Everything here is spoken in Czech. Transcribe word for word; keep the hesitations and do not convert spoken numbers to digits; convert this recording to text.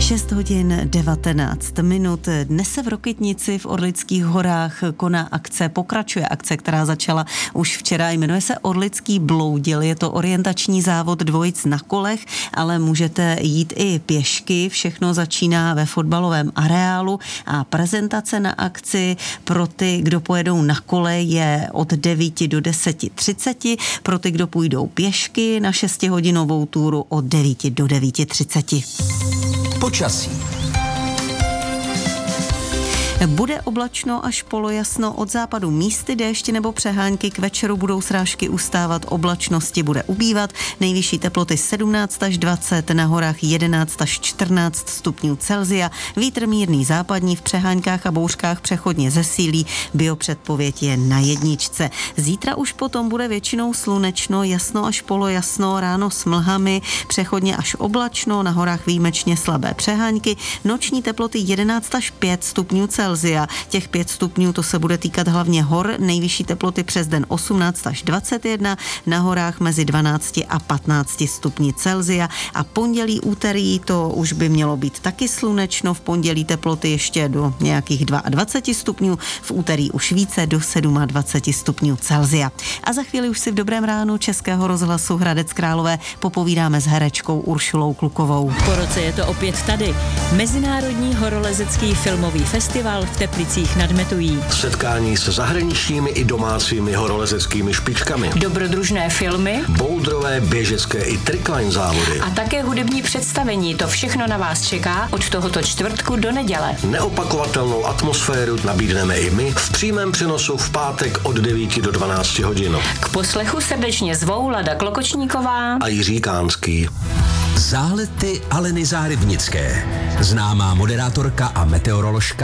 šest hodin devatenáct minut. Dnes se v Rokytnici v Orlických horách koná akce, pokračuje akce, která začala už včera. Jmenuje se Orlický bloudil. Je to orientační závod dvojic na kolech, ale můžete jít i pěšky. Všechno začíná ve fotbalovém areálu a prezentace na akci pro ty, kdo pojedou na kole, je od devíti do deseti třiceti. Pro ty, kdo půjdou pěšky na šestihodinovou túru od devíti do devíti třiceti. Počasí. Bude oblačno až polojasno, od západu místy déšť nebo přehánky, k večeru budou srážky ustávat, oblačnosti bude ubývat, nejvyšší teploty sedmnáct až dvacet, na horách jedenáct až čtrnáct stupňů Celsia, vítr mírný západní, v přeháňkách a bouřkách přechodně zesílí, biopředpověď je na jedničce. Zítra už potom bude většinou slunečno, jasno až polojasno, ráno s mlhami, přechodně až oblačno, na horách výjimečně slabé přehánky, noční teploty jedenáct až pět stupňů Celsia. Těch pět stupňů to se bude týkat hlavně hor, nejvyšší teploty přes den osmnáct až dvacet jedna, na horách mezi dvanáct a patnáct stupni Celsia a pondělí, úterý to už by mělo být taky slunečno, v pondělí teploty ještě do nějakých dvacet dva stupňů, v úterý už více do dvacet sedm stupňů Celsia. A za chvíli už si v Dobrém ránu Českého rozhlasu Hradec Králové popovídáme s herečkou Uršulou Klukovou. Po roce je to opět tady. Mezinárodní horolezecký filmový festival v Teplicích nad Metují. Setkání se zahraničními i domácími horolezeckými špičkami. Dobrodružné filmy. Bouldrové, běžecké i trikline závody. A také hudební představení. To všechno na vás čeká od tohoto čtvrtku do neděle. Neopakovatelnou atmosféru nabídneme i my v přímém přenosu v pátek od devíti do dvanácti hodin. K poslechu srdečně zvou Lada Klokočníková a Jiří Kánský. Zálety Aleny Zárybnické, známá moderátorka a meteoroložka,